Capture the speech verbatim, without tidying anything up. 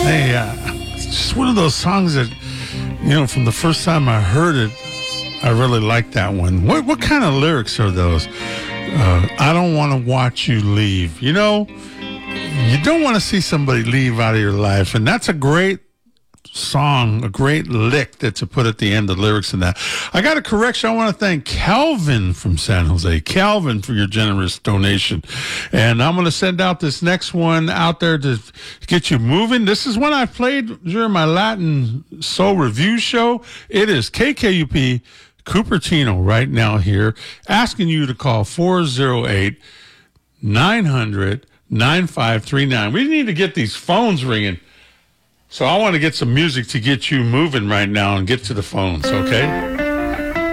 Hey, uh, it's just one of those songs that, you know, from the first time I heard it, I really liked that one. What what kind of lyrics are those? Uh, I don't want to watch you leave. You know, you don't want to see somebody leave out of your life, and that's a great song, a great lick that to put at the end of the lyrics in that. I got a correction. I want to thank Calvin from San Jose. Calvin, for your generous donation. And I'm going to send out this next one out there to get you moving. This is one I played during my Latin Soul Review show. It is K K U P Cupertino right now here, asking you to call four oh eight, nine hundred, nine five three nine. We need to get these phones ringing. So I want to get some music to get you moving right now and get to the phones, okay?